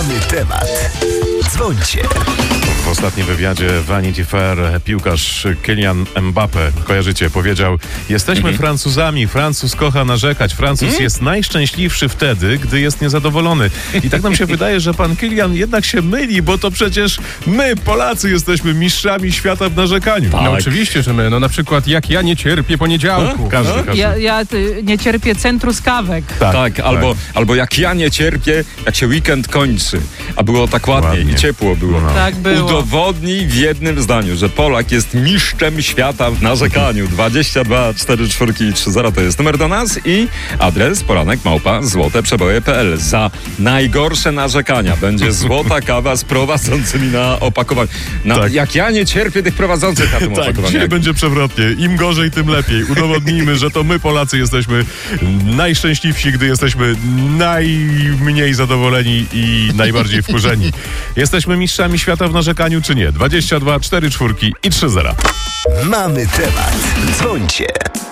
Mamy temat. Dzwońcie. W ostatnim wywiadzie Vanity Fair piłkarz Kylian Mbappé, kojarzycie, powiedział: jesteśmy Francuzami, Francuz kocha narzekać, Francuz jest najszczęśliwszy wtedy, gdy jest niezadowolony. I tak nam się wydaje, że pan Kylian jednak się myli, bo to przecież my, Polacy, jesteśmy mistrzami świata w narzekaniu. No oczywiście, że my. No na przykład jak ja nie cierpię poniedziałku. Każdy. Ja nie cierpię centruskawek. Tak, albo jak ja nie cierpię, jak się weekend kończy. A było tak ładnie i ciepło było. Tak było. Udowodnij w jednym zdaniu, że Polak jest mistrzem świata w narzekaniu. 22 4 4 3 0 to jest numer do nas i adres poranek@złoteprzeboje.pl. Za najgorsze narzekania będzie złota kawa z prowadzącymi na opakowaniu. Jak ja nie cierpię tych prowadzących na tym opakowaniu. Dzisiaj będzie przewrotnie. Im gorzej, tym lepiej. Udowodnijmy, że to my, Polacy, jesteśmy najszczęśliwsi, gdy jesteśmy najmniej zadowoleni i najbardziej wkurzeni. Jesteśmy mistrzami świata w narzekaniu, czy nie? 22 4 4 i 3 0. Mamy temat. Dzwońcie.